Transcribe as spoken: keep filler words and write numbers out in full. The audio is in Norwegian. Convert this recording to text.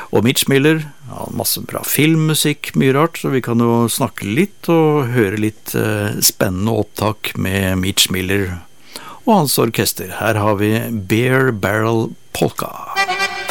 Og Mitch Miller, ja, masse bra filmmusikk, mye rart, så vi kan jo snakke litt og høre litt eh, spennende opptak med Mitch Miller og hans orkester. Her har vi Bear Barrel Polka.